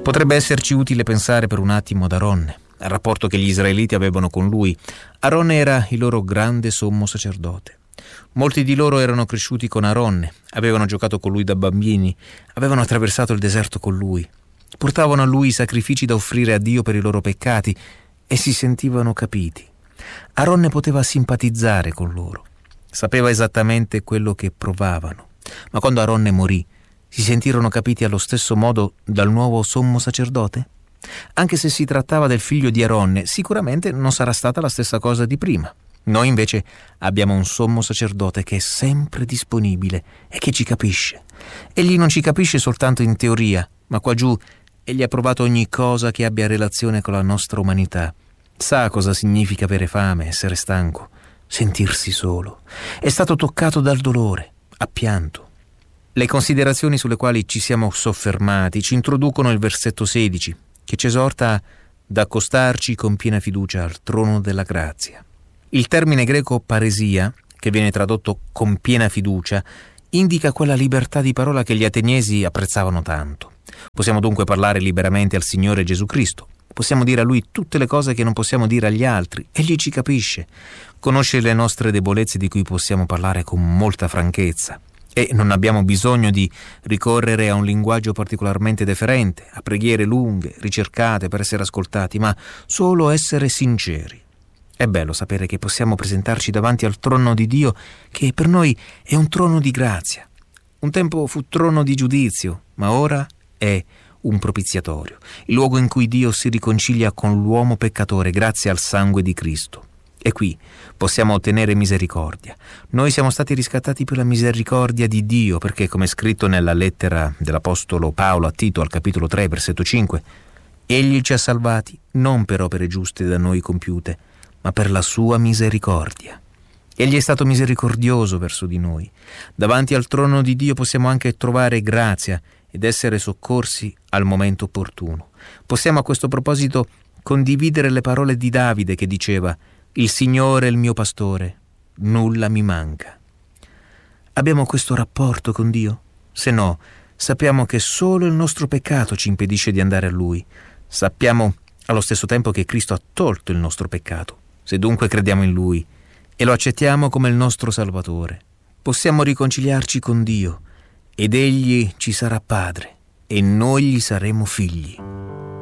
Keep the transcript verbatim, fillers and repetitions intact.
Potrebbe esserci utile pensare per un attimo ad Aronne, al rapporto che gli israeliti avevano con lui. Aronne era il loro grande sommo sacerdote. Molti di loro erano cresciuti con Aronne, avevano giocato con lui da bambini, avevano attraversato il deserto con lui, portavano a lui i sacrifici da offrire a Dio per i loro peccati e si sentivano capiti. Aronne poteva simpatizzare con loro, sapeva esattamente quello che provavano, ma quando Aronne morì, si sentirono capiti allo stesso modo dal nuovo sommo sacerdote? Anche se si trattava del figlio di Aronne, sicuramente non sarà stata la stessa cosa di prima. Noi invece abbiamo un sommo sacerdote che è sempre disponibile e che ci capisce. Egli non ci capisce soltanto in teoria, ma qua giù egli ha provato ogni cosa che abbia relazione con la nostra umanità. Sa cosa significa avere fame, essere stanco, sentirsi solo. È stato toccato dal dolore, ha pianto. Le considerazioni sulle quali ci siamo soffermati ci introducono il versetto sedici, che ci esorta ad accostarci con piena fiducia al trono della grazia. Il termine greco paresia, che viene tradotto con piena fiducia, indica quella libertà di parola che gli ateniesi apprezzavano tanto. Possiamo dunque parlare liberamente al Signore Gesù Cristo. Possiamo dire a Lui tutte le cose che non possiamo dire agli altri. Egli ci capisce. Conosce le nostre debolezze di cui possiamo parlare con molta franchezza. E non abbiamo bisogno di ricorrere a un linguaggio particolarmente deferente, a preghiere lunghe, ricercate per essere ascoltati, ma solo essere sinceri. È bello sapere che possiamo presentarci davanti al trono di Dio, che per noi è un trono di grazia. Un tempo fu trono di giudizio, ma ora è un propiziatorio, il luogo in cui Dio si riconcilia con l'uomo peccatore grazie al sangue di Cristo. E qui possiamo ottenere misericordia. Noi siamo stati riscattati per la misericordia di Dio, perché, come è scritto nella lettera dell'Apostolo Paolo a Tito al capitolo tre, versetto cinque, Egli ci ha salvati non per opere giuste da noi compiute, ma per la sua misericordia. Egli è stato misericordioso verso di noi. Davanti al trono di Dio possiamo anche trovare grazia ed essere soccorsi al momento opportuno. Possiamo a questo proposito condividere le parole di Davide che diceva: «Il Signore è il mio pastore, nulla mi manca». Abbiamo questo rapporto con Dio? Se no, sappiamo che solo il nostro peccato ci impedisce di andare a Lui. Sappiamo allo stesso tempo che Cristo ha tolto il nostro peccato. Se dunque crediamo in Lui e lo accettiamo come il nostro Salvatore, possiamo riconciliarci con Dio ed Egli ci sarà Padre e noi gli saremo figli.